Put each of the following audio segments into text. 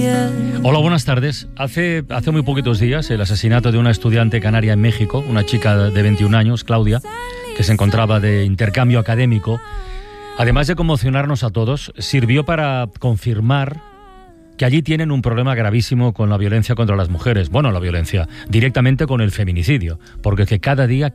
Hola, buenas tardes. Hace muy poquitos días el asesinato de una estudiante canaria en México, una chica de 21 años, Claudia, que se encontraba de intercambio académico, además de conmocionarnos a todos, sirvió para confirmar que allí tienen un problema gravísimo con la violencia contra las mujeres. Bueno, la violencia, directamente con el feminicidio, porque que cada día,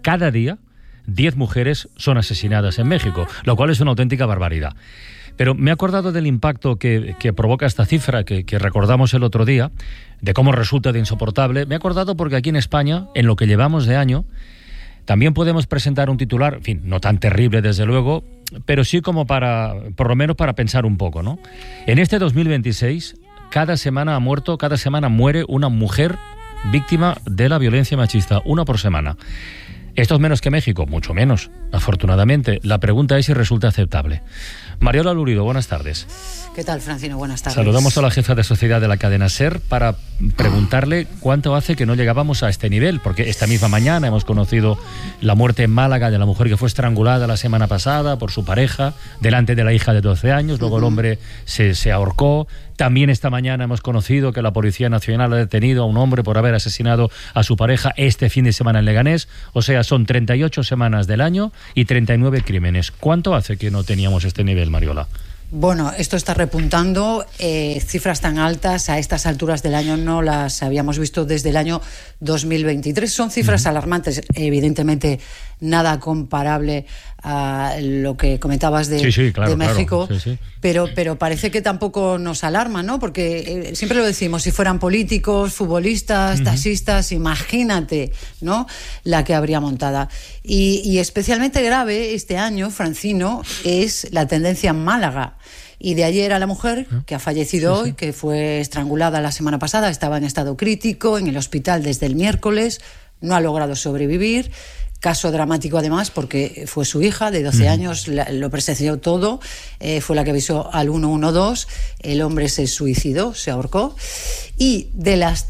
10 mujeres son asesinadas en México, lo cual es una auténtica barbaridad. Pero me he acordado del impacto que provoca esta cifra que recordamos el otro día, de cómo resulta de insoportable. Me he acordado porque aquí en España, en lo que llevamos de año, también podemos presentar un titular, en fin, no tan terrible desde luego, pero sí como por lo menos para pensar un poco, ¿no? En este 2026, cada semana muere una mujer víctima de la violencia machista, una por semana. Esto es menos que México, mucho menos, afortunadamente. La pregunta es si resulta aceptable. Mariola Lurido, buenas tardes. ¿Qué tal, Francino? Buenas tardes. Saludamos a la jefa de sociedad de la cadena SER para preguntarle cuánto hace que no llegábamos a este nivel, porque esta misma mañana hemos conocido la muerte en Málaga de la mujer que fue estrangulada la semana pasada por su pareja, delante de la hija de 12 años, luego el hombre se ahorcó. También esta mañana hemos conocido que la Policía Nacional ha detenido a un hombre por haber asesinado a su pareja este fin de semana en Leganés. O sea, son 38 semanas del año y 39 crímenes. ¿Cuánto hace que no teníamos este nivel, Mariola? Bueno, esto está repuntando. Cifras tan altas a estas alturas del año no las habíamos visto desde el año 2023. Son cifras alarmantes, evidentemente nada comparable a lo que comentabas de México, claro. Sí. Pero parece que tampoco nos alarma, ¿no? Porque siempre lo decimos, si fueran políticos, futbolistas, taxistas, imagínate, ¿no?, la que habría montada. Y especialmente grave este año, Francino, es la tendencia en Málaga. Y de ayer a la mujer que ha fallecido hoy, que fue estrangulada la semana pasada, estaba en estado crítico, en el hospital desde el miércoles, no ha logrado sobrevivir. Caso dramático además porque fue su hija de 12 años, lo presenció todo, fue la que avisó al 112, el hombre se suicidó, se ahorcó, y de las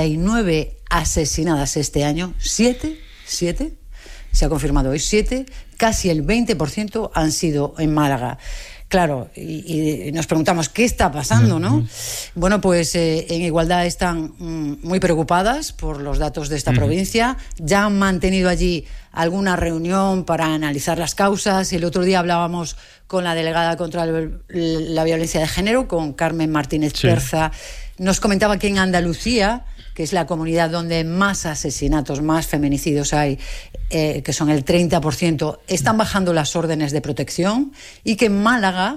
39 asesinadas este año, 7, se ha confirmado hoy, 7, casi el 20% han sido en Málaga. Claro, y nos preguntamos qué está pasando, ¿no? Bueno, pues en Igualdad están muy preocupadas por los datos de esta provincia. Ya han mantenido allí alguna reunión para analizar las causas. El otro día hablábamos con la delegada contra la violencia de género, con Carmen Martínez Perza. Nos comentaba que en Andalucía, que es la comunidad donde más asesinatos, más feminicidios hay, que son el 30%, están bajando las órdenes de protección, y que en Málaga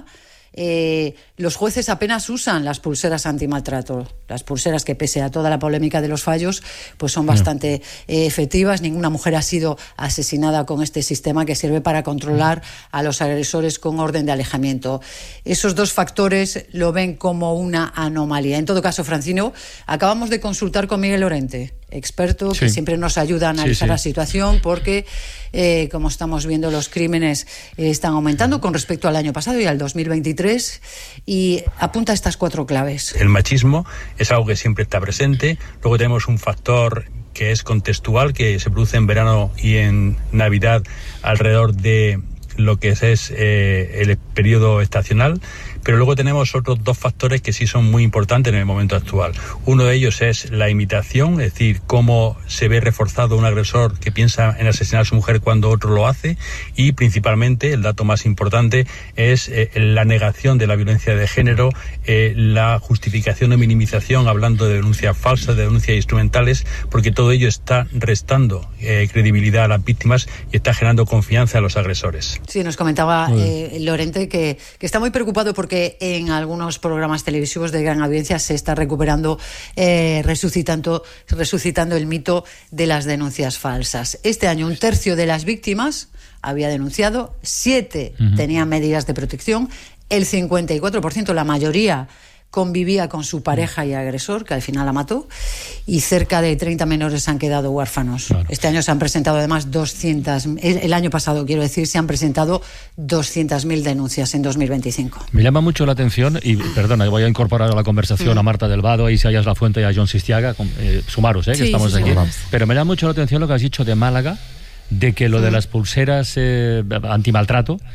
los jueces apenas usan las pulseras antimaltrato. Las pulseras que, pese a toda la polémica de los fallos, pues son bastante efectivas. Ninguna mujer ha sido asesinada con este sistema que sirve para controlar a los agresores con orden de alejamiento. Esos dos factores lo ven como una anomalía. En todo caso, Francino, acabamos de consultar con Miguel Lorente, experto que siempre nos ayuda a analizar la situación, porque como estamos viendo, los crímenes están aumentando con respecto al año pasado y al 2023, y apunta estas 4 claves. El machismo es algo que siempre está presente. Luego tenemos un factor que es contextual, que se produce en verano y en Navidad alrededor de lo que es el periodo estacional. Pero luego tenemos otros 2 factores que sí son muy importantes en el momento actual. Uno de ellos es la imitación, es decir, cómo se ve reforzado un agresor que piensa en asesinar a su mujer cuando otro lo hace, y principalmente, el dato más importante, es la negación de la violencia de género, la justificación o minimización, hablando de denuncias falsas, de denuncias instrumentales, porque todo ello está restando credibilidad a las víctimas y está generando confianza a los agresores. Sí, nos comentaba Lorente que está muy preocupado porque en algunos programas televisivos de gran audiencia se está recuperando, resucitando el mito de las denuncias falsas. Este año 1/3 de las víctimas había denunciado, 7 tenían medidas de protección, el 54%, la mayoría, convivía con su pareja y agresor, que al final la mató, y cerca de 30 menores han quedado huérfanos. Claro. Este año se han presentado además 200, el año pasado quiero decir, se han presentado 200.000 denuncias en 2025. Me llama mucho la atención, y perdona, voy a incorporar a la conversación a Marta del Vado, a Isaías Lafuente y a John Sistiaga, sumaros, que estamos aquí. Pero me llama mucho la atención lo que has dicho de Málaga, de que lo de las pulseras antimaltrato,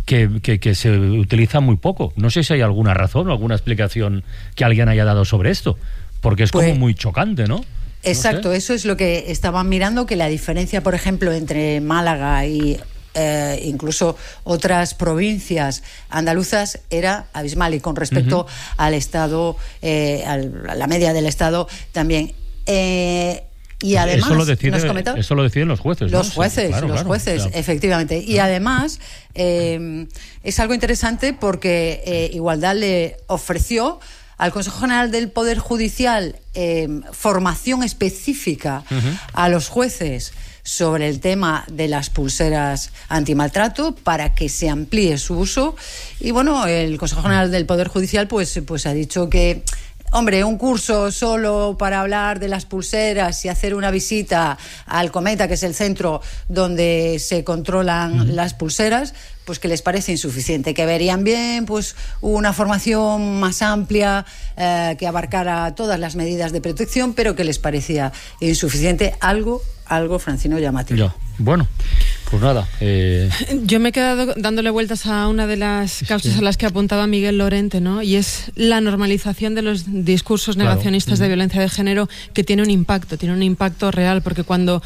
que se utiliza muy poco. No sé si hay alguna razón o alguna explicación que alguien haya dado sobre esto, porque es como muy chocante, ¿no? Exacto, no sé. Eso es lo que estaban mirando, que la diferencia, por ejemplo, entre Málaga y incluso otras provincias andaluzas era abismal, y con respecto al Estado, a la media del Estado también. Y además, eso lo deciden los jueces. Los ¿no? jueces, sí, claro. Efectivamente. Y además es algo interesante porque Igualdad le ofreció al Consejo General del Poder Judicial formación específica a los jueces sobre el tema de las pulseras antimaltrato para que se amplíe su uso. Y bueno, el Consejo General del Poder Judicial pues ha dicho que, hombre, un curso solo para hablar de las pulseras y hacer una visita al Cometa, que es el centro donde se controlan las pulseras, pues que les parece insuficiente, que verían bien pues una formación más amplia que abarcara todas las medidas de protección, pero que les parecía insuficiente. Algo, Francino, llamativo. Ya. Bueno, pues nada. Yo me he quedado dándole vueltas a una de las causas a las que apuntaba Miguel Lorente, ¿no? Y es la normalización de los discursos negacionistas de violencia de género, que tiene un impacto real, porque cuando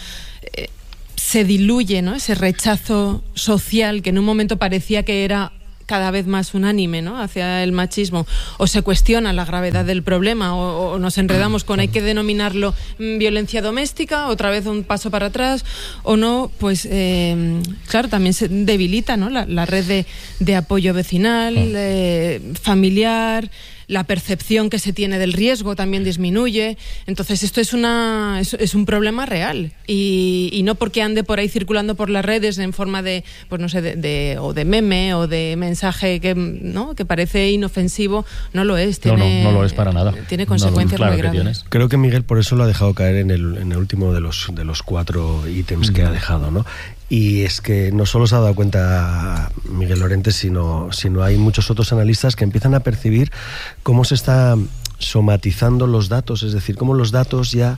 se diluye, ¿no?, ese rechazo social que en un momento parecía que era cada vez más unánime, ¿no?, hacia el machismo, o se cuestiona la gravedad del problema, o nos enredamos con hay que denominarlo violencia doméstica, otra vez un paso para atrás, o no, pues claro, también se debilita, ¿no?, la red de apoyo vecinal, familiar. La percepción que se tiene del riesgo también disminuye. Entonces esto es un problema real, y no porque ande por ahí circulando por las redes en forma de, pues no sé, o de meme o de mensaje que parece inofensivo, no lo es. No lo es para nada. Tiene consecuencias muy graves. Creo que Miguel por eso lo ha dejado caer en el último de los 4 ítems que ha dejado, ¿no? Y es que no solo se ha dado cuenta Miguel Lorente, sino hay muchos otros analistas que empiezan a percibir cómo se está somatizando los datos, es decir, cómo los datos ya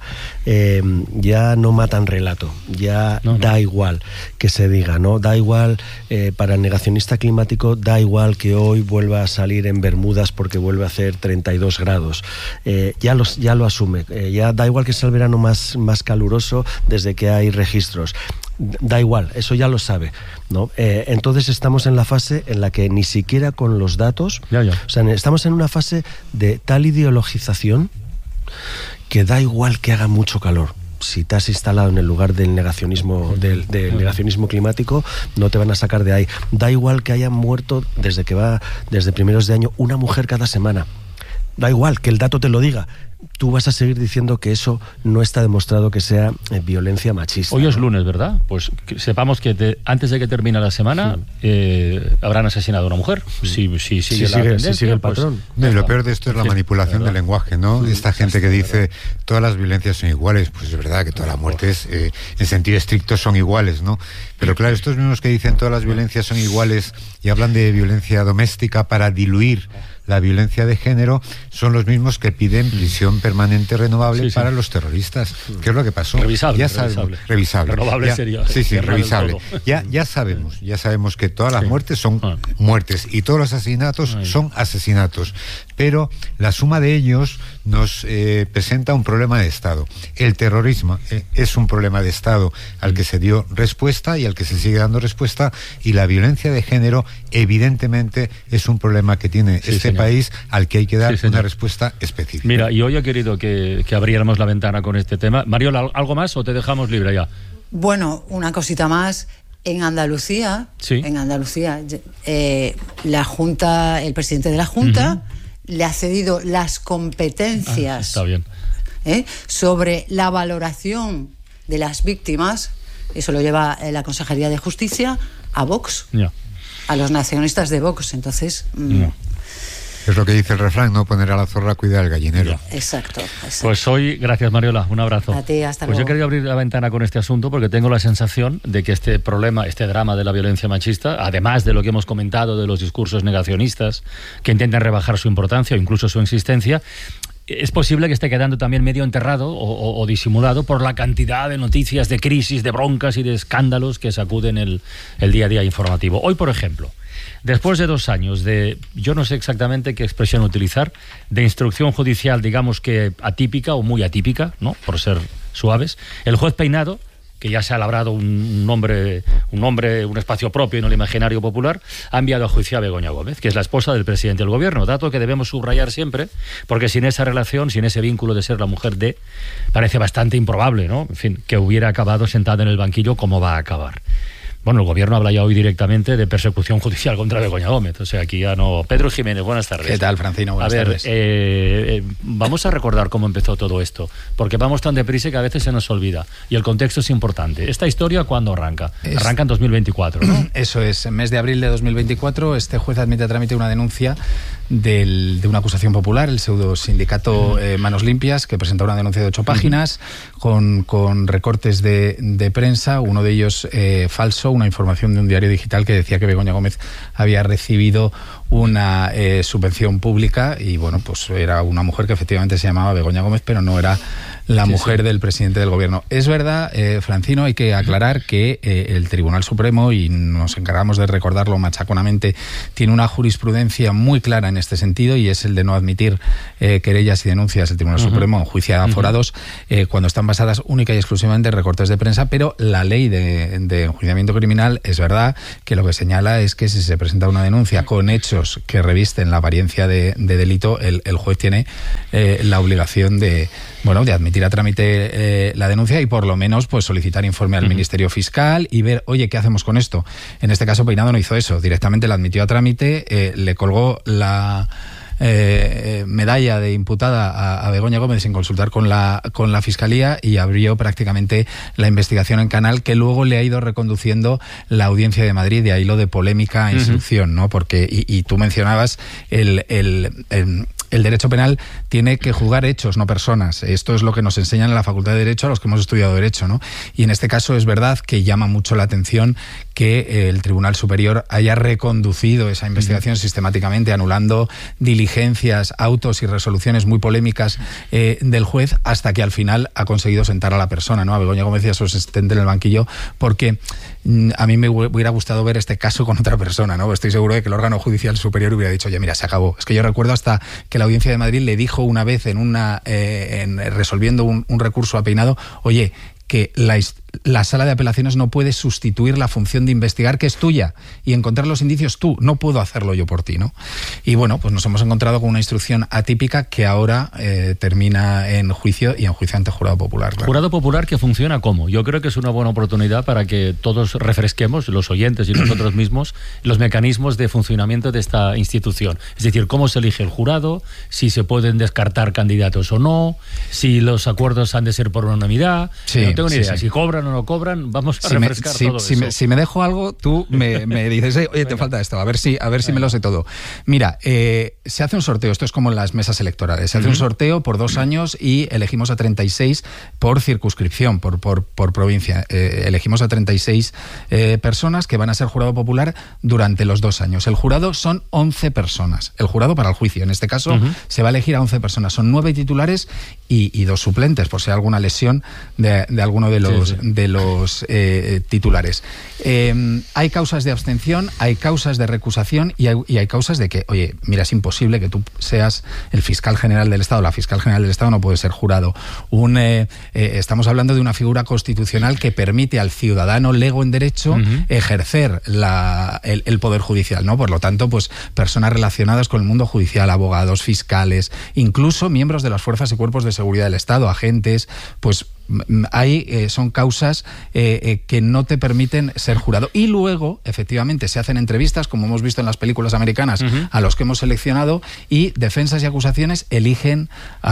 no matan relato, da igual que se diga, ¿no? Da igual, para el negacionista climático, da igual que hoy vuelva a salir en Bermudas porque vuelve a hacer 32 grados, ya lo asume, ya da igual que sea el verano más caluroso desde que hay registros. Da igual, eso ya lo sabe, ¿no? Entonces estamos en la fase en la que ni siquiera con los datos, o sea, estamos en una fase de tal ideologización que da igual que haga mucho calor. Si te has instalado en el lugar del negacionismo negacionismo climático, no te van a sacar de ahí. Da igual que haya muerto desde primeros de año una mujer cada semana. Da igual que el dato te lo diga. Tú vas a seguir diciendo que eso no está demostrado que sea violencia machista. Hoy es lunes, ¿verdad? Pues sepamos que antes de que termine la semana habrán asesinado a una mujer. Si sigue el patrón. Pues, lo peor de esto es la manipulación del lenguaje, ¿no? Esta gente que dice todas las violencias son iguales, pues es verdad que todas las muertes en sentido estricto son iguales, ¿no? Pero claro, estos mismos que dicen todas las violencias son iguales y hablan de violencia doméstica para diluir la violencia de género, son los mismos que piden prisión permanente renovable para los terroristas. ¿Qué es lo que pasó? Revisable. Renovable sería. Sí, revisable. Ya sabemos que todas las muertes son muertes y todos los asesinatos son asesinatos. Pero la suma de ellos nos presenta un problema de Estado. El terrorismo es un problema de Estado al que se dio respuesta y al que se sigue dando respuesta, y la violencia de género evidentemente es un problema que tiene país al que hay que dar una respuesta específica. Mira, y hoy he querido que abriéramos la ventana con este tema. Mariola, ¿algo más o te dejamos libre ya? Bueno, una cosita más. En Andalucía, la Junta, el presidente de la Junta le ha cedido las competencias está bien. Sobre la valoración de las víctimas. Eso lo lleva la Consejería de Justicia a Vox, a los nacionalistas de Vox. Entonces es lo que dice el refrán, ¿no? Poner a la zorra a cuidar al gallinero. Exacto. Pues hoy, gracias Mariola, un abrazo. A ti, hasta luego. Pues yo quería abrir la ventana con este asunto porque tengo la sensación de que este problema, este drama de la violencia machista, además de lo que hemos comentado de los discursos negacionistas que intentan rebajar su importancia o incluso su existencia, es posible que esté quedando también medio enterrado o disimulado por la cantidad de noticias, de crisis, de broncas y de escándalos que sacuden el día a día informativo. Hoy, por ejemplo, Después de 2 años de, yo no sé exactamente qué expresión utilizar, de instrucción judicial, digamos que atípica o muy atípica, ¿no?, por ser suaves, el juez Peinado, que ya se ha labrado un nombre, un espacio propio en el imaginario popular, ha enviado a juicio a Begoña Gómez, que es la esposa del presidente del gobierno, dato que debemos subrayar siempre, porque sin esa relación, sin ese vínculo de ser la mujer de, parece bastante improbable, ¿no?, en fin, que hubiera acabado sentada en el banquillo como va a acabar. Bueno, el gobierno habla ya hoy directamente de persecución judicial contra Begoña Gómez. O sea, aquí ya no... Pedro Jiménez, buenas tardes. ¿Qué tal, Francino? Buenas tardes. Vamos a recordar cómo empezó todo esto, porque vamos tan deprisa que a veces se nos olvida. Y el contexto es importante. ¿Esta historia cuándo arranca? Arranca en 2024, ¿no? Eso es. En mes de abril de 2024, este juez admite a trámite una denuncia de una acusación popular, el pseudo sindicato Manos Limpias, que presenta una denuncia de 8 páginas con recortes de prensa, uno de ellos falso, una información de un diario digital que decía que Begoña Gómez había recibido una subvención pública y bueno, pues era una mujer que efectivamente se llamaba Begoña Gómez, pero no era la mujer del presidente del gobierno. Es verdad, Francino, hay que aclarar que el Tribunal Supremo, y nos encargamos de recordarlo machaconamente, tiene una jurisprudencia muy clara en este sentido, y es el de no admitir querellas y denuncias del Tribunal Supremo en juicio a aforados cuando están basadas única y exclusivamente en recortes de prensa, pero la ley de enjuiciamiento criminal es verdad que lo que señala es que si se presenta una denuncia con hechos que revisten la apariencia de delito, el juez tiene la obligación de admitir a trámite la denuncia y por lo menos pues solicitar informe al Ministerio Fiscal y ver, oye, ¿qué hacemos con esto? En este caso Peinado no hizo eso, directamente la admitió a trámite, le colgó la medalla de imputada a Begoña Gómez sin consultar con la Fiscalía y abrió prácticamente la investigación en canal, que luego le ha ido reconduciendo la Audiencia de Madrid, de ahí lo de polémica a instrucción, ¿no? Porque, y tú mencionabas el derecho penal tiene que juzgar hechos, no personas. Esto es lo que nos enseñan en la Facultad de Derecho a los que hemos estudiado Derecho, ¿no? Y en este caso es verdad que llama mucho la atención que el Tribunal Superior haya reconducido esa investigación sistemáticamente, anulando diligencias, autos y resoluciones muy polémicas del juez, hasta que al final ha conseguido sentar a la persona, ¿no? A Begoña Gómez y a su asistente en el banquillo, porque a mí me hubiera gustado ver este caso con otra persona, ¿no? Estoy seguro de que el órgano judicial superior hubiera dicho, oye, mira, se acabó. Es que yo recuerdo hasta que la Audiencia de Madrid le dijo una vez resolviendo un recurso a Peinado, oye, que la sala de apelaciones no puede sustituir la función de investigar, que es tuya, y encontrar los indicios tú, no puedo hacerlo yo por ti, ¿no? Y bueno, pues nos hemos encontrado con una instrucción atípica que ahora termina en juicio, y en juicio ante jurado popular. Claro. Jurado popular que funciona ¿cómo? Yo creo que es una buena oportunidad para que todos refresquemos, los oyentes y nosotros mismos, los mecanismos de funcionamiento de esta institución. Es decir, cómo se elige el jurado, si se pueden descartar candidatos o no, si los acuerdos han de ser por unanimidad. Sí, no tengo ni idea. Si cobran o no cobran, vamos a refrescar todo eso. Si me dejo algo, tú me dices, oye, te falta esto, a ver si me lo sé todo. Mira, se hace un sorteo, esto es como en las mesas electorales, se hace un sorteo por 2 años y elegimos a 36 por circunscripción, por provincia. Elegimos a 36 personas que van a ser jurado popular durante los 2 años. El jurado son 11 personas, el jurado para el juicio. En este caso se va a elegir a 11 personas, son 9 titulares y 2 suplentes, por si hay alguna lesión de alguno de los titulares. Hay causas de abstención, hay causas de recusación y hay causas de que, oye, mira, es imposible que tú seas el fiscal general del Estado. La fiscal general del Estado no puede ser jurado. Estamos hablando de una figura constitucional que permite al ciudadano lego en derecho ejercer el poder judicial, ¿no? Por lo tanto, pues personas relacionadas con el mundo judicial, abogados, fiscales, incluso miembros de las fuerzas y cuerpos de seguridad del Estado, agentes, pues son causas que no te permiten ser jurado. Y luego, efectivamente, se hacen entrevistas, como hemos visto en las películas americanas, a los que hemos seleccionado, y defensas y acusaciones eligen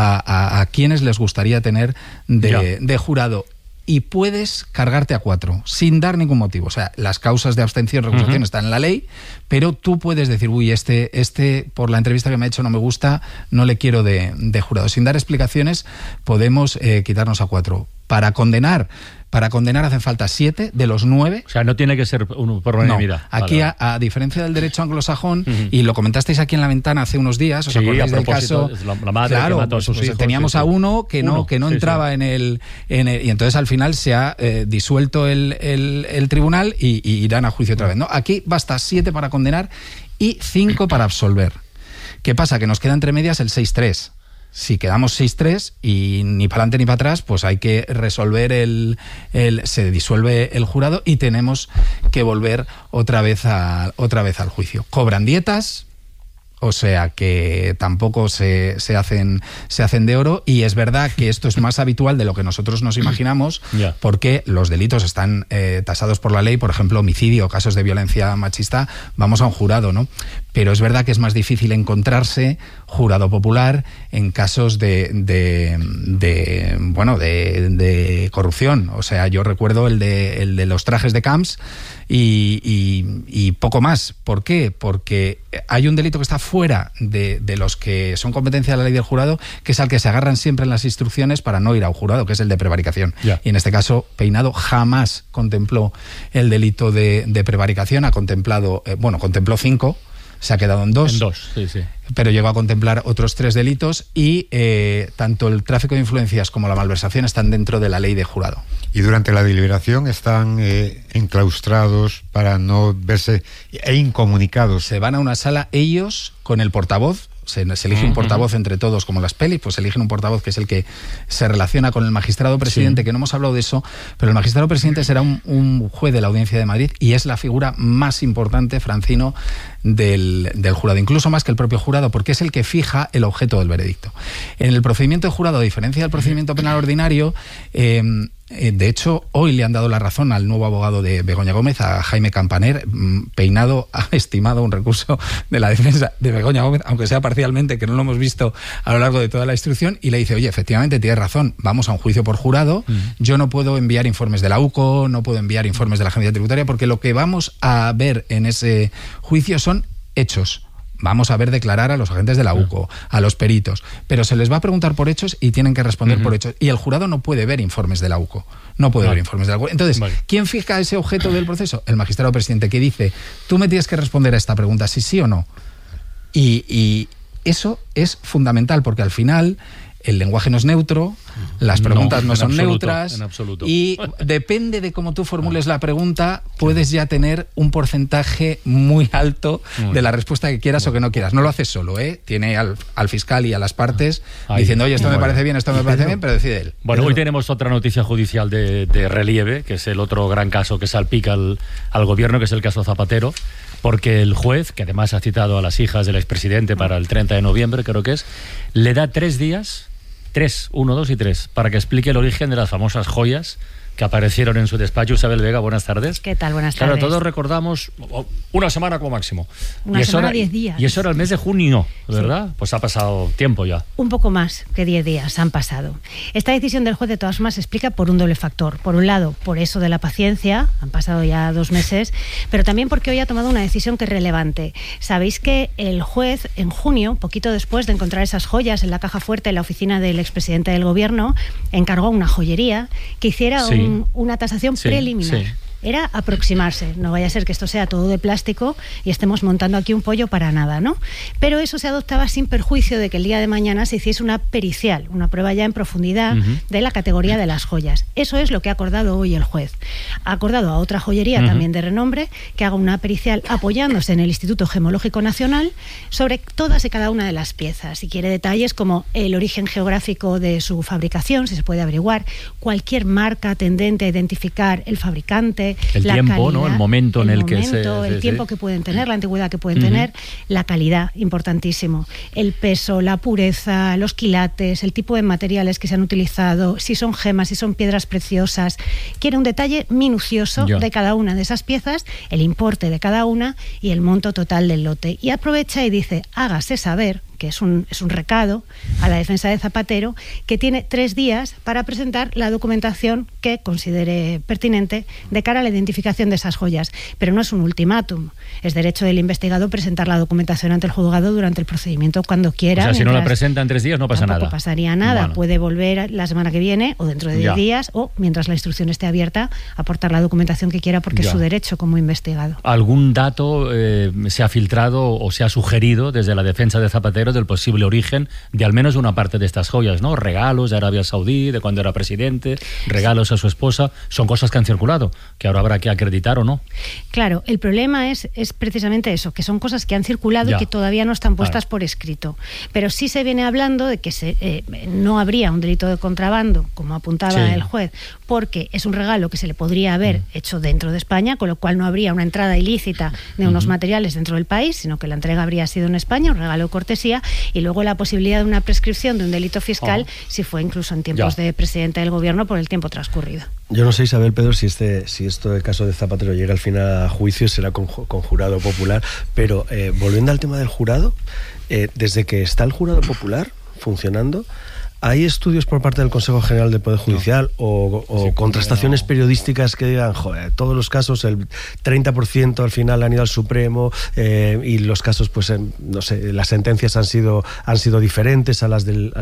a quienes les gustaría tener de jurado. Y puedes cargarte a 4 sin dar ningún motivo. O sea, las causas de abstención y recusación están en la ley, pero tú puedes decir, uy, este por la entrevista que me ha hecho no me gusta, no le quiero de jurado. Sin dar explicaciones podemos quitarnos a 4. Para condenar hacen falta 7 de los 9. O sea, no tiene que ser por unanimidad. No, aquí, vale. A diferencia del derecho anglosajón, y lo comentasteis aquí en La Ventana hace unos días, ¿os acordáis del caso? La madre que mató a sus hijos, teníamos a uno que no entraba en el... Y entonces al final se ha disuelto el tribunal y irán a juicio otra vez, ¿no? Aquí basta 7 para condenar y 5 para absolver. ¿Qué pasa? Que nos queda entre medias el 6-3. Si quedamos 6-3 y ni para adelante ni para atrás, pues hay que resolver se disuelve el jurado y tenemos que volver otra vez al juicio. Cobran dietas, o sea que tampoco se hacen de oro, y es verdad que esto es más habitual de lo que nosotros nos imaginamos, porque los delitos están tasados por la ley. Por ejemplo, homicidio, casos de violencia machista, vamos a un jurado, ¿no? Pero es verdad que es más difícil encontrarse jurado popular en casos de corrupción. O sea, yo recuerdo el de los trajes de Camps y poco más. ¿Por qué? Porque hay un delito que está fuera de los que son competencia de la ley del jurado, que es al que se agarran siempre en las instrucciones para no ir a un jurado, que es el de prevaricación. Y en este caso, Peinado jamás contempló el delito de prevaricación. Contempló 5, se ha quedado en 2. En 2, sí. Pero llegó a contemplar otros 3 delitos y tanto el tráfico de influencias como la malversación están dentro de la ley de jurado. Y durante la deliberación están enclaustrados para no verse incomunicados. Se van a una sala ellos con el portavoz. Se elige un portavoz entre todos, como las pelis, pues eligen un portavoz que es el que se relaciona con el magistrado presidente, que no hemos hablado de eso, pero el magistrado presidente será un juez de la Audiencia de Madrid y es la figura más importante, Francino, del jurado, incluso más que el propio jurado, porque es el que fija el objeto del veredicto. En el procedimiento de jurado, a diferencia del procedimiento penal ordinario, de hecho, hoy le han dado la razón al nuevo abogado de Begoña Gómez, a Jaime Campaner. Peinado ha estimado un recurso de la defensa de Begoña Gómez, aunque sea parcialmente, que no lo hemos visto a lo largo de toda la instrucción, y le dice, oye, efectivamente tienes razón, vamos a un juicio por jurado, yo no puedo enviar informes de la UCO, no puedo enviar informes de la Agencia Tributaria, porque lo que vamos a ver en ese juicio son hechos. Vamos a ver declarar a los agentes de la UCO, a los peritos, pero se les va a preguntar por hechos y tienen que responder por hechos. Y el jurado no puede ver informes de la UCO, no puede ver informes de la UCO. Entonces, ¿quién fija ese objeto del proceso? El magistrado presidente, que dice, tú me tienes que responder a esta pregunta, si sí o no. Y eso es fundamental, porque al final el lenguaje no es neutro, las preguntas no son neutras, y depende de cómo tú formules la pregunta, puedes ya tener un porcentaje muy alto de la respuesta que quieras o que no quieras. No lo haces solo, tiene al fiscal y a las partes diciendo, oye, esto me parece bien, esto me parece bien, pero decide él. Bueno, hoy tenemos otra noticia judicial de relieve, que es el otro gran caso que salpica al gobierno, que es el caso Zapatero, porque el juez, que además ha citado a las hijas del expresidente para el 30 de noviembre, creo que es, le da 3 días... 1, 2 y 3, para que explique el origen de las famosas joyas que aparecieron en su despacho. Isabel Vega, buenas tardes. ¿Qué tal? Buenas tardes. Claro, todos recordamos una semana como máximo. Una semana, 10 días. Y eso era el mes de junio, ¿verdad? Sí. Pues ha pasado tiempo ya. Un poco más que 10 días han pasado. Esta decisión del juez, de todas formas, se explica por un doble factor. Por un lado, por eso de la paciencia, han pasado ya 2 meses, pero también porque hoy ha tomado una decisión que es relevante. Sabéis que el juez, en junio, poquito después de encontrar esas joyas en la caja fuerte en la oficina del expresidente del gobierno, encargó a una joyería que hiciera una tasación preliminar. Sí. Era aproximarse, no vaya a ser que esto sea todo de plástico y estemos montando aquí un pollo para nada, ¿no? Pero eso se adoptaba sin perjuicio de que el día de mañana se hiciese una pericial, una prueba ya en profundidad de la categoría de las joyas. Eso es lo que ha acordado hoy el juez. Ha acordado a otra joyería también de renombre que haga una pericial apoyándose en el Instituto Gemológico Nacional sobre todas y cada una de las piezas. Si quiere detalles como el origen geográfico de su fabricación, si se puede averiguar, cualquier marca tendente a identificar el fabricante, el tiempo, calidad, ¿no? El momento en el que el tiempo que pueden tener, la antigüedad que pueden tener, la calidad, importantísimo, el peso, la pureza, los quilates, el tipo de materiales que se han utilizado, si son gemas, si son piedras preciosas. Quiere un detalle minucioso de cada una de esas piezas, el importe de cada una y el monto total del lote. Y aprovecha y dice, hágase saber que es un recado a la defensa de Zapatero, que tiene 3 días para presentar la documentación que considere pertinente de cara a la identificación de esas joyas. Pero no es un ultimátum. Es derecho del investigado presentar la documentación ante el juzgado durante el procedimiento cuando quiera. O sea, si no la presenta en 3 días no pasa nada. Tampoco pasaría nada. Bueno. Puede volver la semana que viene o dentro de 10 días o mientras la instrucción esté abierta aportar la documentación que quiera porque es su derecho como investigado. ¿Algún dato se ha filtrado o se ha sugerido desde la defensa de Zapatero del posible origen de al menos una parte de estas joyas, ¿no? Regalos de Arabia Saudí, de cuando era presidente, regalos a su esposa, son cosas que han circulado, que ahora habrá que acreditar o no. Claro, el problema es precisamente eso, que son cosas que han circulado y que todavía no están puestas por escrito. Pero sí se viene hablando de que no habría un delito de contrabando, como apuntaba el juez, porque es un regalo que se le podría haber hecho dentro de España, con lo cual no habría una entrada ilícita de unos materiales dentro del país, sino que la entrega habría sido en España, un regalo de cortesía, y luego la posibilidad de una prescripción de un delito fiscal si fue incluso en tiempos de presidente del gobierno por el tiempo transcurrido. Yo no sé, Isabel, Pedro, si esto, el caso de Zapatero llega al final a juicio, será con jurado popular, pero volviendo al tema del jurado, desde que está el jurado popular funcionando, ¿hay estudios por parte del Consejo General del Poder Judicial o contrastaciones periodísticas que digan, joder, todos los casos, el 30% al final han ido al Supremo y los casos, pues, no sé, las sentencias han sido diferentes a las del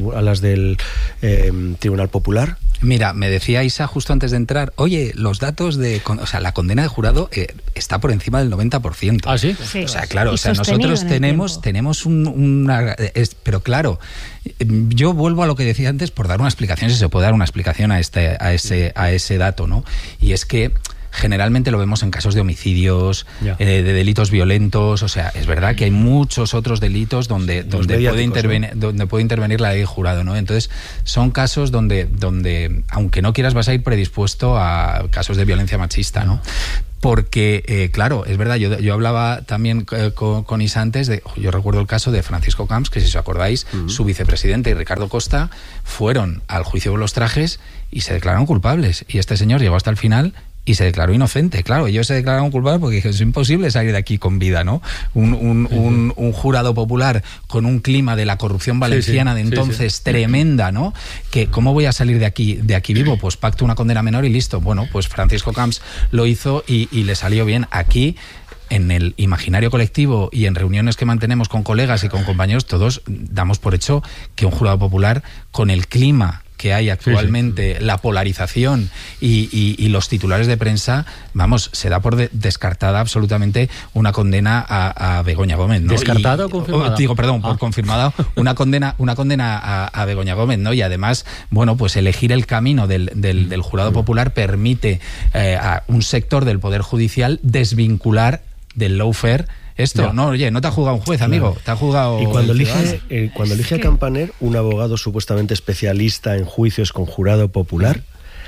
Tribunal Popular? Mira, me decía Isa justo antes de entrar, oye, los datos la condena de jurado está por encima del 90%. ¿Ah, sí? Sí. O sea, claro, nosotros tenemos pero claro, yo vuelvo a lo que decía antes por dar una explicación, si se puede dar una explicación a ese dato, ¿no? Y es que generalmente lo vemos en casos de homicidios, de delitos violentos. O sea, es verdad que hay muchos otros delitos donde puede intervenir la ley de jurado, ¿no? Entonces, son casos donde aunque no quieras, vas a ir predispuesto a casos de violencia machista, ¿no? Porque, claro, es verdad, yo hablaba también con Isa antes, yo recuerdo el caso de Francisco Camps, que si os acordáis, su vicepresidente y Ricardo Costa fueron al juicio por los trajes y se declararon culpables. Y este señor llegó hasta el final y se declaró inocente. Claro, ellos se declararon culpables porque dijeron, es imposible salir de aquí con vida, ¿no? Un jurado popular con un clima de la corrupción valenciana de entonces tremenda, ¿no? Que ¿cómo voy a salir de aquí vivo? Pues pacto una condena menor y listo. Bueno, pues Francisco Camps lo hizo y le salió bien. Aquí, en el imaginario colectivo y en reuniones que mantenemos con colegas y con compañeros, todos damos por hecho que un jurado popular, con el clima que hay actualmente, la polarización y los titulares de prensa, vamos, se da por descartada absolutamente una condena a Begoña Gómez, ¿no? ¿Descartada o confirmada? Por confirmada una condena a Begoña Gómez, ¿no? Y además, bueno, pues elegir el camino del jurado popular permite a un sector del Poder Judicial desvincular del lawfare esto. No, oye, no te ha juzgado un juez, amigo, te ha juzgado... Y cuando elige a Campaner, un abogado supuestamente especialista en juicios con jurado popular,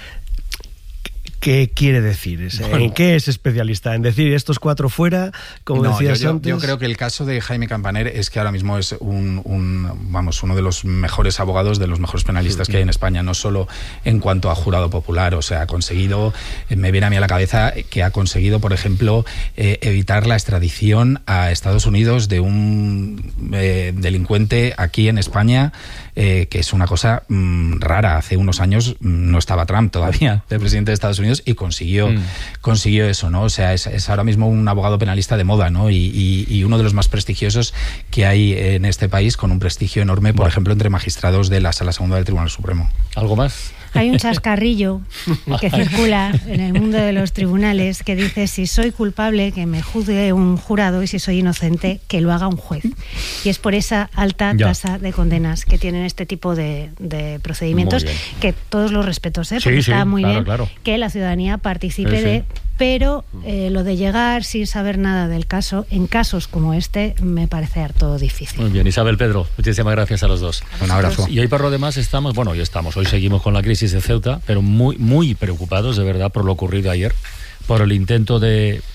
¿qué quiere decir? ¿En qué es especialista? ¿En decir estos 4 fuera, como decías antes? Yo creo que el caso de Jaime Campaner es que ahora mismo es uno de los mejores abogados, de los mejores penalistas que hay en España, no solo en cuanto a jurado popular. O sea, ha conseguido, me viene a mí a la cabeza que ha conseguido, por ejemplo, evitar la extradición a Estados Unidos de un delincuente aquí en España, que es una cosa rara. Hace unos años no estaba Trump todavía de presidente de Estados Unidos y consiguió eso, ¿no? O sea, es ahora mismo un abogado penalista de moda, ¿no? Y uno de los más prestigiosos que hay en este país, con un prestigio enorme, por ejemplo, entre magistrados de la Sala Segunda del Tribunal Supremo. ¿Algo más? Hay un chascarrillo que circula en el mundo de los tribunales que dice: si soy culpable, que me juzgue un jurado, y si soy inocente, que lo haga un juez. Y es por esa alta tasa de condenas que tienen este tipo de procedimientos, que todos los respetos, porque está muy bien que la ciudadanía participe pero lo de llegar sin saber nada del caso, en casos como este, me parece harto difícil. Muy bien, Isabel, Pedro, muchísimas gracias a los dos. Un abrazo. Y hoy por lo demás hoy seguimos con la crisis de Ceuta, pero muy, muy preocupados de verdad por lo ocurrido ayer, por el intento de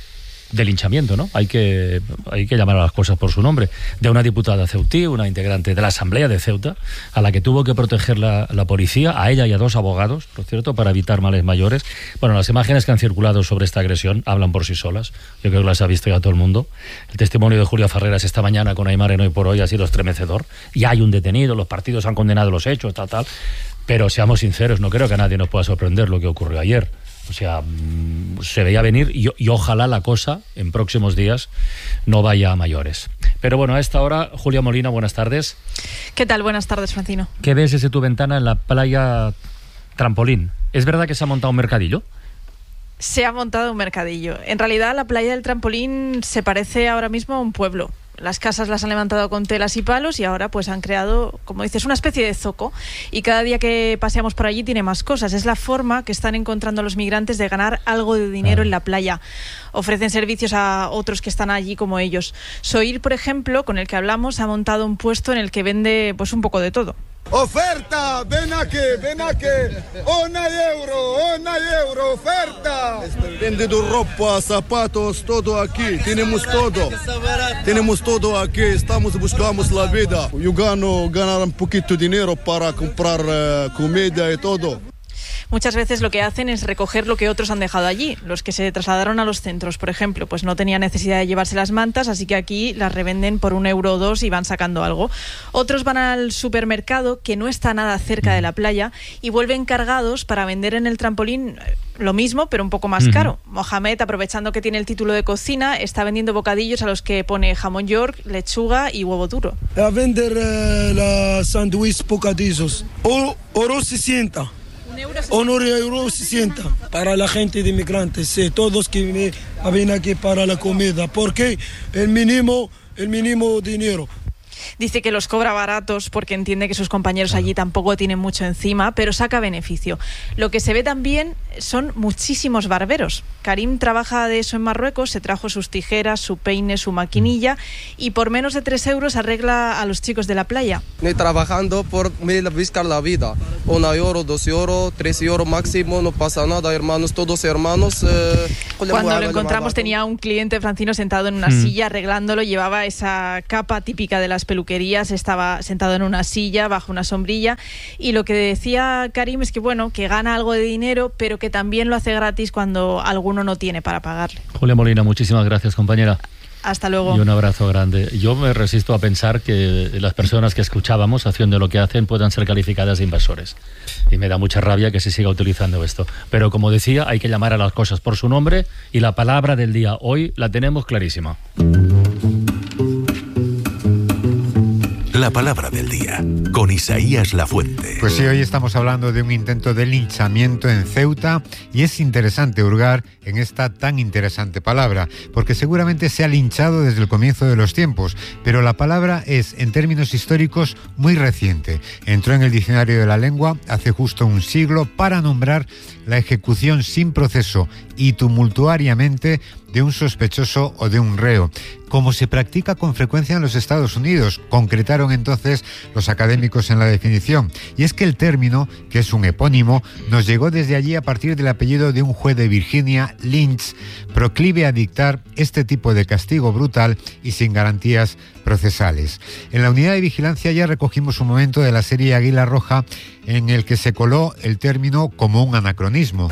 de linchamiento, ¿no? Hay que llamar a las cosas por su nombre, de una diputada ceutí, una integrante de la Asamblea de Ceuta, a la que tuvo que proteger la policía, a ella y a 2 abogados, por cierto, para evitar males mayores. Bueno, las imágenes que han circulado sobre esta agresión hablan por sí solas. Yo creo que las ha visto ya todo el mundo. El testimonio de Julia Farreras esta mañana con Aymar en Hoy por Hoy ha sido estremecedor. Ya hay un detenido, los partidos han condenado los hechos, tal. Pero seamos sinceros, no creo que a nadie nos pueda sorprender lo que ocurrió ayer. O sea, se veía venir y ojalá la cosa en próximos días no vaya a mayores. Pero bueno, a esta hora, Julia Molina, buenas tardes. ¿Qué tal? Buenas tardes, Francino. ¿Qué ves desde tu ventana en la playa Trampolín? ¿Es verdad que se ha montado un mercadillo? Se ha montado un mercadillo. En realidad, la playa del Trampolín se parece ahora mismo a un pueblo. Las casas las han levantado con telas y palos y ahora pues han creado, como dices, una especie de zoco. Y cada día que paseamos por allí tiene más cosas. Es la forma que están encontrando los migrantes de ganar algo de dinero en la playa. Ofrecen servicios a otros que están allí como ellos. Soir, por ejemplo, con el que hablamos, ha montado un puesto en el que vende pues un poco de todo. ¡Oferta! ¡Ven aquí! ¡1 euro! ¡Oferta! Vende tu ropa, zapatos, todo aquí. Tenemos todo aquí. Buscamos la vida. Yo ganar un poquito de dinero para comprar comida y todo. Muchas veces lo que hacen es recoger lo que otros han dejado allí. Los que se trasladaron a los centros, por ejemplo, pues no tenían necesidad de llevarse las mantas, así que aquí las revenden por 1 euro o 2 y van sacando algo. Otros van al supermercado, que no está nada cerca de la playa, y vuelven cargados para vender en el Trampolín lo mismo, pero un poco más caro. Mohamed, aprovechando que tiene el título de cocina, está vendiendo bocadillos a los que pone jamón york, lechuga y huevo duro. A vender la sándwich bocadillos. Oro 60. 1 euro 60 para la gente de inmigrantes, sí, todos que vienen aquí para la comida, porque el mínimo dinero. Dice que los cobra baratos porque entiende que sus compañeros allí tampoco tienen mucho encima, pero saca beneficio. Lo que se ve también son muchísimos barberos. Karim trabaja de eso en Marruecos, se trajo sus tijeras, su peine, su maquinilla y por menos de 3 euros arregla a los chicos de la playa. Estoy trabajando por buscar la vida. 1 euro, 2 euros, 3 euros máximo, no pasa nada, hermanos, todos hermanos. Cuando lo encontramos tenía un cliente francino sentado en una silla arreglándolo, llevaba esa capa típica de las peluquerías, estaba sentado en una silla bajo una sombrilla y lo que decía Karim es que bueno, que gana algo de dinero pero que también lo hace gratis cuando alguno no tiene para pagarle. Julia Molina, muchísimas gracias, compañera. Hasta luego. Y un abrazo grande. Yo me resisto a pensar que las personas que escuchábamos haciendo lo que hacen puedan ser calificadas de invasores. Y me da mucha rabia que se siga utilizando esto. Pero como decía, hay que llamar a las cosas por su nombre y la palabra del día hoy la tenemos clarísima. La palabra del día, con Isaías Lafuente. Pues sí, hoy estamos hablando de un intento de linchamiento en Ceuta y es interesante hurgar en esta tan interesante palabra, porque seguramente se ha linchado desde el comienzo de los tiempos, pero la palabra es, en términos históricos, muy reciente. Entró en el diccionario de la lengua hace justo un siglo para nombrar la ejecución sin proceso y tumultuariamente de un sospechoso o de un reo, como se practica con frecuencia en los Estados Unidos, concretaron entonces los académicos en la definición. Y es que el término, que es un epónimo, nos llegó desde allí a partir del apellido de un juez de Virginia, Lynch, proclive a dictar este tipo de castigo brutal y sin garantías procesales. En la unidad de vigilancia ya recogimos un momento de la serie Águila Roja en el que se coló el término como un anacronismo.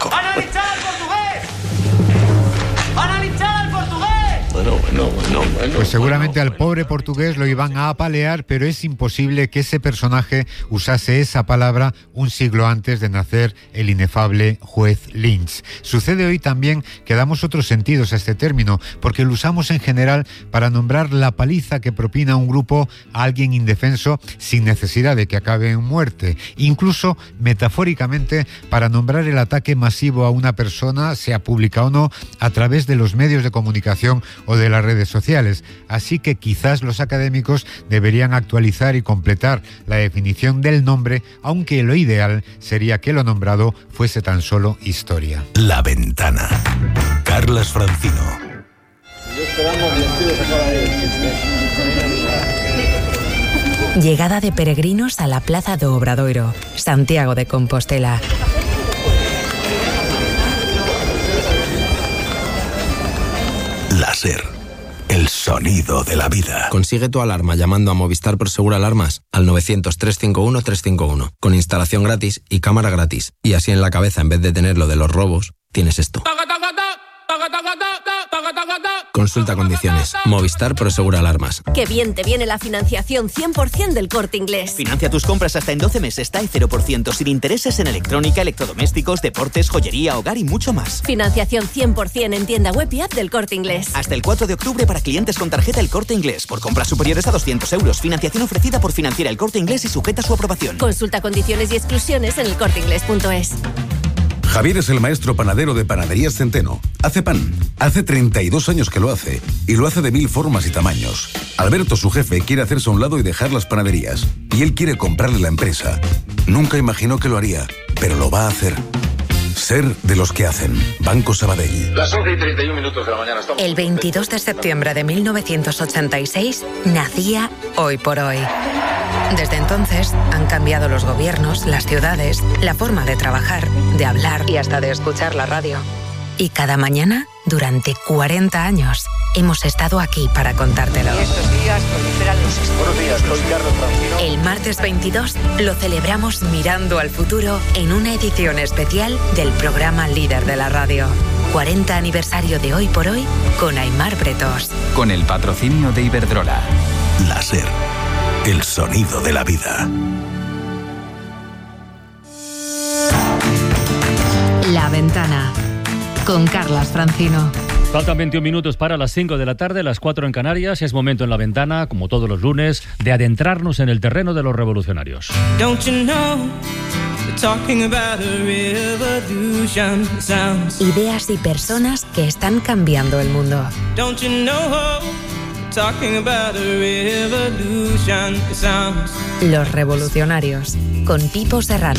Pues seguramente al pobre portugués lo iban a apalear, pero es imposible que ese personaje usase esa palabra un siglo antes de nacer el inefable juez Lynch. Sucede hoy también que damos otros sentidos a este término, porque lo usamos en general para nombrar la paliza que propina un grupo a alguien indefenso sin necesidad de que acabe en muerte. Incluso metafóricamente para nombrar el ataque masivo a una persona, sea pública o no, a través de los medios de comunicación o de las redes sociales. Así que quizás los académicos deberían actualizar y completar la definición del nombre, aunque lo ideal sería que lo nombrado fuese tan solo historia. La Ventana. Carlas Francino. Llegada de peregrinos a la Plaza do Obradoiro, Santiago de Compostela. Láser. El sonido de la vida. Consigue tu alarma llamando a Movistar Prosegur Alarmas al 900-351-351 con instalación gratis y cámara gratis. Y así en la cabeza, en vez de tener lo de los robos, tienes esto. Consulta condiciones. Movistar Prosegur Alarmas. Qué bien te viene la financiación 100% del Corte Inglés. Financia tus compras hasta en 12 meses, TAE 0%, sin intereses en electrónica, electrodomésticos, deportes, joyería, hogar y mucho más. Financiación 100% en tienda web y app del Corte Inglés. Hasta el 4 de octubre para clientes con tarjeta El Corte Inglés. Por compras superiores a 200 euros. Financiación ofrecida por Financiera El Corte Inglés y sujeta a su aprobación. Consulta condiciones y exclusiones en elcorteinglés.es. Javier es el maestro panadero de Panaderías Centeno. Hace pan. Hace 32 años que lo hace. Y lo hace de 1000 formas y tamaños. Alberto, su jefe, quiere hacerse a un lado y dejar las panaderías. Y él quiere comprarle la empresa. Nunca imaginó que lo haría, pero lo va a hacer. Ser de los que hacen. Banco Sabadell. Las 11:31 de la mañana. El 22 de septiembre de 1986 nacía Hoy por Hoy. Desde entonces han cambiado los gobiernos, las ciudades, la forma de trabajar, de hablar y hasta de escuchar la radio. Y cada mañana, durante 40 años, hemos estado aquí para contártelo. Y estos días proliferan los estudios. Buenos días, soy Carlos Francino. El martes 22 lo celebramos mirando al futuro en una edición especial del programa líder de la radio. 40 aniversario de Hoy por Hoy con Aimar Bretos. Con el patrocinio de Iberdrola. Láser. El sonido de la vida. La Ventana con Carlas Francino. Faltan 21 minutos para las 5 de la tarde, las 4 en Canarias. Es momento en La Ventana, como todos los lunes, de adentrarnos en el terreno de los revolucionarios. Ideas y personas que están cambiando el mundo. Los revolucionarios, con Pipo Serrano.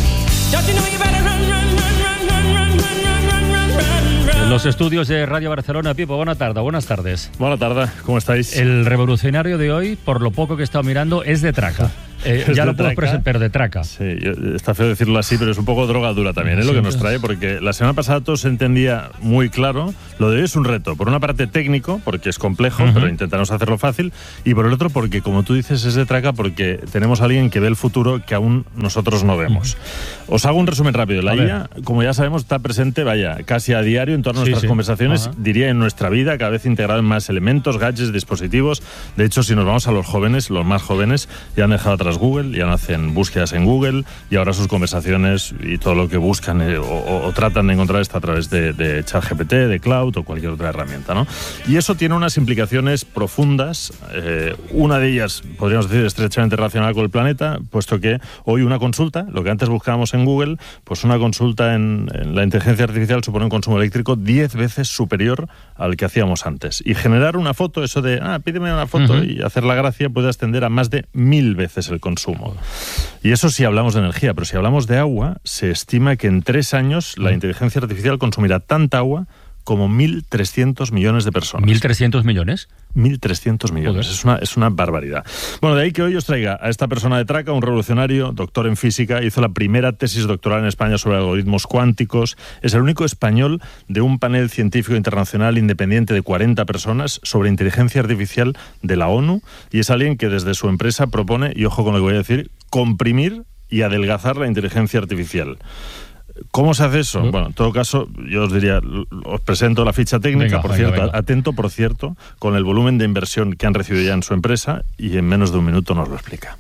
En los estudios de Radio Barcelona, Pipo, buenas tardes. Buenas tardes, ¿cómo estáis? El revolucionario de hoy, por lo poco que he estado mirando, es de traca. Ya lo puedo presentar, pero de traca. Sí, está feo decirlo así, pero es un poco droga dura también, es lo que nos trae, porque la semana pasada todo se entendía muy claro. Lo de hoy es un reto, por una parte técnico, porque es complejo, pero intentaremos hacerlo fácil, y por el otro porque, como tú dices, es de traca porque tenemos a alguien que ve el futuro que aún nosotros no vemos. Os hago un resumen rápido. La IA, como ya sabemos, está presente, casi a diario en todas nuestras conversaciones, diría en nuestra vida, cada vez integrado en más elementos, gadgets, dispositivos. De hecho, si nos vamos a los jóvenes, los más jóvenes, ya han dejado atrás Google, ya no hacen búsquedas en Google y ahora sus conversaciones y todo lo que buscan o tratan de encontrar está a través de ChatGPT, de Cloud o cualquier otra herramienta, ¿no? Y eso tiene unas implicaciones profundas. Una de ellas, podríamos decir, estrechamente relacionada con el planeta, puesto que hoy una consulta, lo que antes buscábamos en Google, pues una consulta en la inteligencia artificial supone un consumo eléctrico 10 veces superior al que hacíamos antes. Y generar una foto, eso de, pídeme una foto y hacer la gracia, puede ascender a más de 1000 veces el consumo. Y eso si hablamos de energía, pero si hablamos de agua, se estima que en 3 años la inteligencia artificial consumirá tanta agua como 1.300 millones de personas. ¿1.300 millones? 1.300 millones, es una barbaridad. Bueno, de ahí que hoy os traiga a esta persona de traca, un revolucionario, doctor en física, hizo la primera tesis doctoral en España sobre algoritmos cuánticos, es el único español de un panel científico internacional independiente de 40 personas sobre inteligencia artificial de la ONU, y es alguien que desde su empresa propone, y ojo con lo que voy a decir, comprimir y adelgazar la inteligencia artificial. ¿Cómo se hace eso? Bueno, en todo caso, yo os diría, os presento la ficha técnica, venga. Atento, por cierto, con el volumen de inversión que han recibido ya en su empresa y en menos de un minuto nos lo explica.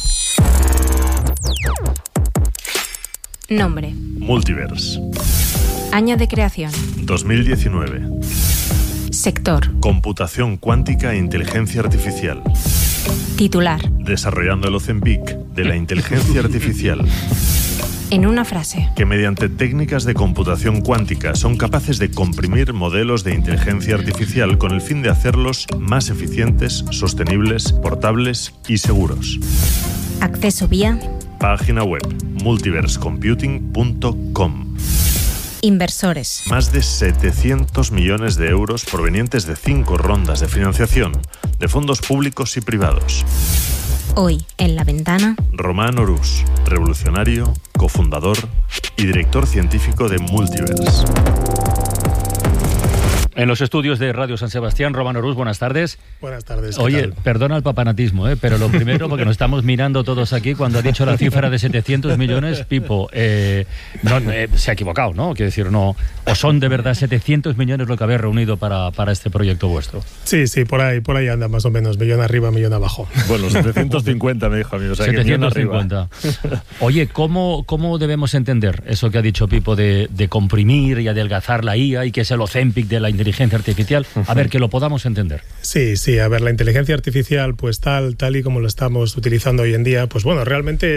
Nombre: Multiverse. Año de creación: 2019. Sector: computación cuántica e inteligencia artificial. Titular: desarrollando el Ozempic de la inteligencia artificial. En una frase: que mediante técnicas de computación cuántica son capaces de comprimir modelos de inteligencia artificial con el fin de hacerlos más eficientes, sostenibles, portables y seguros. Acceso vía página web multiversecomputing.com. Inversores: más de 700 millones de euros provenientes de 5 rondas de financiación de fondos públicos y privados. Hoy, en La Ventana, Román Orús, revolucionario, cofundador y director científico de Multiverse. En los estudios de Radio San Sebastián, Román Orús, buenas tardes. Buenas tardes. Oye, perdona el papanatismo, pero lo primero, porque nos estamos mirando todos aquí, cuando ha dicho la cifra de 700 millones, Pipo, se ha equivocado, ¿no? Quiero decir, no. ¿O son de verdad 700 millones lo que habéis reunido para este proyecto vuestro? Sí, por ahí anda más o menos, millón arriba, millón abajo. Bueno, 750 me dijo a mí, o sea, 750. Oye, ¿cómo debemos entender eso que ha dicho Pipo de comprimir y adelgazar la IA y que es el Ozempic de la inteligencia artificial? A ver, que lo podamos entender. Sí, a ver, la inteligencia artificial, pues tal y como lo estamos utilizando hoy en día, pues bueno, realmente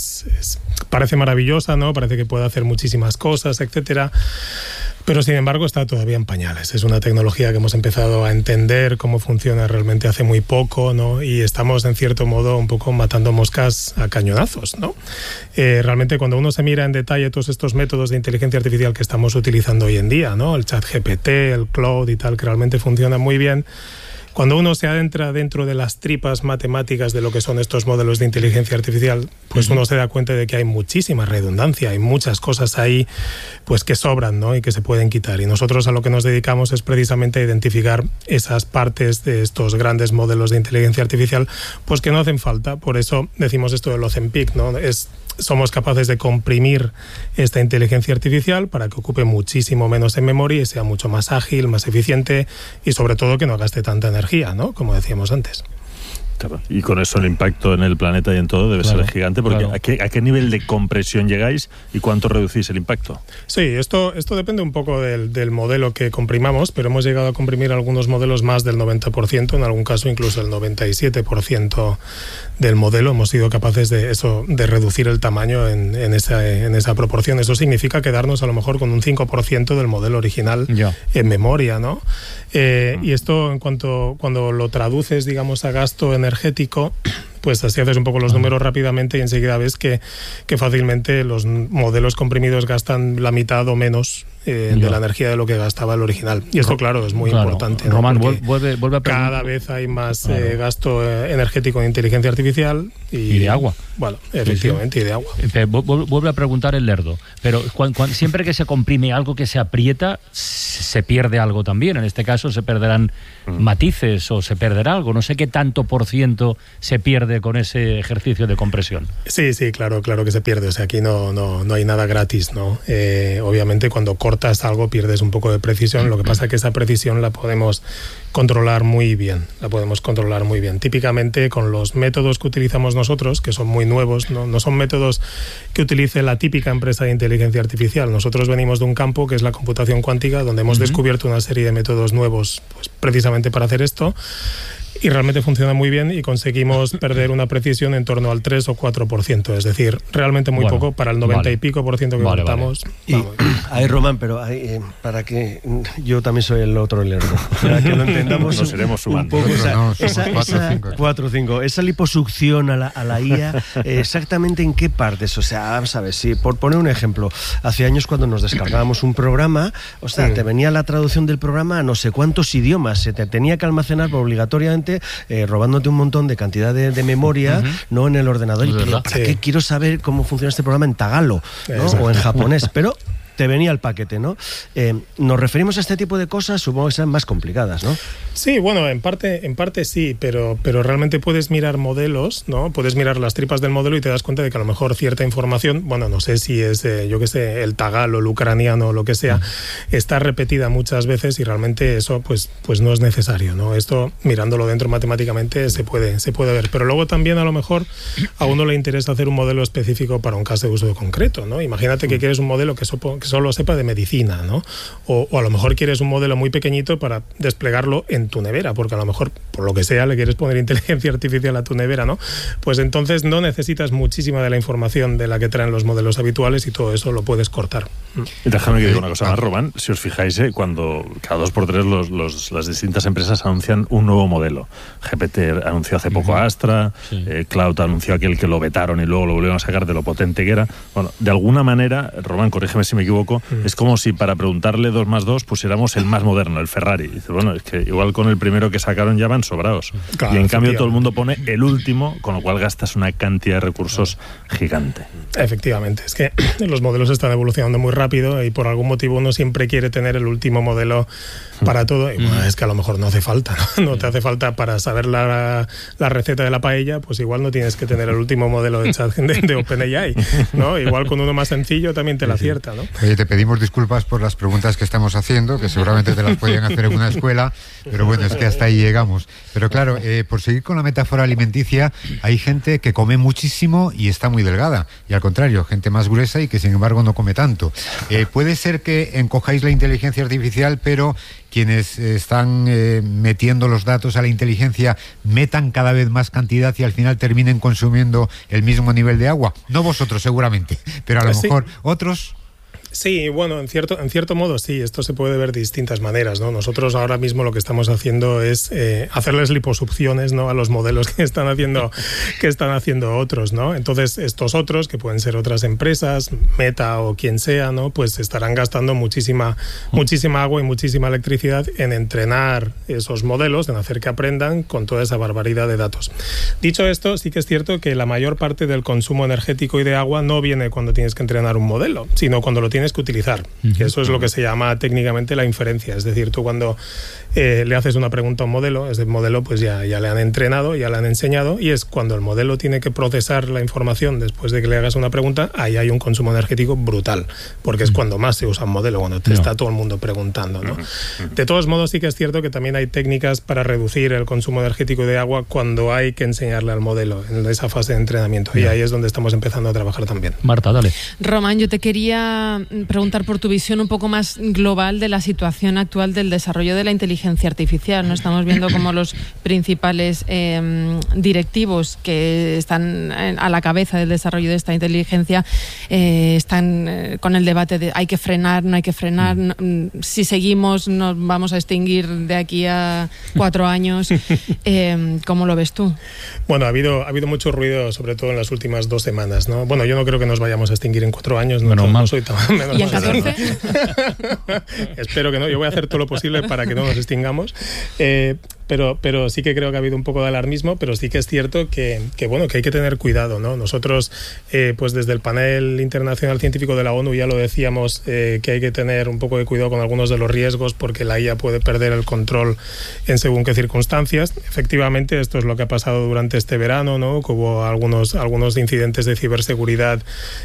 parece maravillosa, ¿no? Parece que puede hacer muchísimas cosas, etcétera. Pero sin embargo está todavía en pañales. Es una tecnología que hemos empezado a entender cómo funciona realmente hace muy poco, ¿no? Y estamos en cierto modo un poco matando moscas a cañonazos, ¿no? Realmente cuando uno se mira en detalle todos estos métodos de inteligencia artificial que estamos utilizando hoy en día, ¿no? El ChatGPT, el Cloud y tal, que realmente funcionan muy bien. Cuando uno se adentra dentro de las tripas matemáticas de lo que son estos modelos de inteligencia artificial, pues uno se da cuenta de que hay muchísima redundancia, hay muchas cosas ahí pues que sobran, ¿no? Y que se pueden quitar. Y nosotros a lo que nos dedicamos es precisamente a identificar esas partes de estos grandes modelos de inteligencia artificial pues que no hacen falta. Por eso decimos esto del Ozempic, ¿no? Somos capaces de comprimir esta inteligencia artificial para que ocupe muchísimo menos en memoria y sea mucho más ágil, más eficiente y sobre todo que no gaste tanta energía, ¿no? Como decíamos antes. Claro. Y con eso el impacto en el planeta y en todo debe ser gigante, porque ¿a qué nivel de compresión llegáis y cuánto reducís el impacto? Sí, esto depende un poco del modelo que comprimamos, pero hemos llegado a comprimir algunos modelos más del 90%, en algún caso incluso el 97% del modelo. Hemos sido capaces de reducir el tamaño en esa proporción. Eso significa quedarnos a lo mejor con un 5% del modelo original en memoria, ¿no? Y esto cuando lo traduces, digamos, a gasto energético, pues así haces un poco los números rápidamente y enseguida ves que fácilmente los modelos comprimidos gastan la mitad o menos de la energía de lo que gastaba el original. Y esto, claro, es muy importante, ¿no? Román, vuelve a preguntar. Cada vez hay más gasto energético en inteligencia artificial y de agua. Bueno, efectivamente, y de agua. Vuelve a preguntar el lerdo. Pero siempre que se comprime algo, que se aprieta, se pierde algo también. En este caso se perderán matices o se perderá algo. No sé qué tanto por ciento se pierde con ese ejercicio de compresión. Sí, claro que se pierde. O sea, aquí no hay nada gratis, ¿no? Obviamente cuando cortas algo pierdes un poco de precisión. Lo que pasa es que esa precisión la podemos controlar muy bien. Típicamente con los métodos que utilizamos nosotros, que son muy nuevos, no son métodos que utilice la típica empresa de inteligencia artificial. Nosotros venimos de un campo que es la computación cuántica, donde hemos descubierto una serie de métodos nuevos pues, precisamente para hacer esto. Y realmente funciona muy bien y conseguimos perder una precisión en torno al 3 o 4%, es decir, realmente muy poco para el 90 y pico por ciento que contamos. Y ahí, Román, pero para que yo también soy el otro lerdo, para que lo entendamos nos seremos un poco, esa 4 o 5, esa liposucción a la IA, exactamente en qué partes, o sea, vamos a ver, si por poner un ejemplo, hace años cuando nos descargábamos un programa, o sea, te venía la traducción del programa a no sé cuántos idiomas, se te tenía que almacenar obligatoriamente robándote un montón de cantidad de memoria, no en el ordenador. Pero ¿para qué quiero saber cómo funciona este programa en tagalo, ¿no? O en japonés? Pero te venía el paquete, ¿no? Nos referimos a este tipo de cosas, supongo que sean más complicadas, ¿no? Sí, bueno, en parte sí, pero realmente puedes mirar modelos, ¿no? Puedes mirar las tripas del modelo y te das cuenta de que a lo mejor cierta información, bueno, no sé si es, yo qué sé, el tagalo, el ucraniano, lo que sea, está repetida muchas veces y realmente eso pues no es necesario, ¿no? Esto, mirándolo dentro matemáticamente, se puede ver. Pero luego también a lo mejor a uno le interesa hacer un modelo específico para un caso de uso concreto, ¿no? Imagínate que quieres un modelo que solo sepa de medicina, ¿no? O a lo mejor quieres un modelo muy pequeñito para desplegarlo en tu nevera, porque a lo mejor, por lo que sea, le quieres poner inteligencia artificial a tu nevera, ¿no? Pues entonces no necesitas muchísima de la información de la que traen los modelos habituales y todo eso lo puedes cortar. Y déjame que diga una cosa más, Román. Si os fijáis, cuando cada 2 por 3 las distintas empresas anuncian un nuevo modelo. GPT anunció hace poco Astra, Cloud anunció aquel que lo vetaron y luego lo volvieron a sacar de lo potente que era. Bueno, de alguna manera, Román, corrígeme si me equivoco, es como si para preguntarle 2 más 2 pusiéramos el más moderno, el Ferrari. Y dice, bueno, es que igual con el primero que sacaron ya van sobrados. Claro, y en cambio todo el mundo pone el último, con lo cual gastas una cantidad de recursos gigante. Efectivamente, es que los modelos están evolucionando muy rápido y por algún motivo uno siempre quiere tener el último modelo para todo. Y bueno, es que a lo mejor no hace falta, ¿no? Te hace falta para saber la receta de la paella, pues igual no tienes que tener el último modelo de chat de OpenAI, ¿no? Igual con uno más sencillo también te la acierta, ¿no? Oye, te pedimos disculpas por las preguntas que estamos haciendo, que seguramente te las podían hacer en una escuela, pero bueno, es que hasta ahí llegamos. Pero claro, por seguir con la metáfora alimenticia, hay gente que come muchísimo y está muy delgada, y al contrario, gente más gruesa y que sin embargo no come tanto. Puede ser que encojáis la inteligencia artificial, pero quienes están metiendo los datos a la inteligencia metan cada vez más cantidad y al final terminen consumiendo el mismo nivel de agua. No vosotros seguramente, pero a lo mejor otros... Sí, bueno, en cierto modo sí, esto se puede ver de distintas maneras, ¿no? Nosotros ahora mismo lo que estamos haciendo es hacerles liposucciones, ¿no?, a los modelos que están haciendo otros, ¿no? Entonces, estos otros, que pueden ser otras empresas, Meta o quien sea, ¿no?, pues estarán gastando muchísima agua y muchísima electricidad en entrenar esos modelos, en hacer que aprendan con toda esa barbaridad de datos. Dicho esto, sí que es cierto que la mayor parte del consumo energético y de agua no viene cuando tienes que entrenar un modelo, sino cuando lo tienes que utilizar, que eso es lo que se llama técnicamente la inferencia. Es decir, tú cuando le haces una pregunta a un modelo, ese modelo pues ya le han entrenado, ya le han enseñado, y es cuando el modelo tiene que procesar la información después de que le hagas una pregunta, ahí hay un consumo energético brutal, porque es cuando más se usa un modelo, cuando te está todo el mundo preguntando, ¿no? De todos modos, sí que es cierto que también hay técnicas para reducir el consumo energético de agua cuando hay que enseñarle al modelo en esa fase de entrenamiento, y ahí es donde estamos empezando a trabajar también. Marta, dale. Román, yo te quería preguntar por tu visión un poco más global de la situación actual del desarrollo de la inteligencia artificial, ¿no? Estamos viendo cómo los principales directivos que están a la cabeza del desarrollo de esta inteligencia están con el debate de hay que frenar, no hay que frenar, si seguimos nos vamos a extinguir de aquí a 4 años. ¿Cómo lo ves tú? Bueno, ha habido mucho ruido, sobre todo en las últimas 2 semanas, ¿no? Bueno, yo no creo que nos vayamos a extinguir en 4 años, no soy tan menos. ¿Y en 14? Espero que no, yo voy a hacer todo lo posible para que no nos extingamos. Pero sí que creo que ha habido un poco de alarmismo, pero sí que es cierto que hay que tener cuidado, ¿no? Nosotros, pues desde el panel internacional científico de la ONU ya lo decíamos, que hay que tener un poco de cuidado con algunos de los riesgos porque la IA puede perder el control en según qué circunstancias. Efectivamente, esto es lo que ha pasado durante este verano, ¿no? Que hubo algunos incidentes de ciberseguridad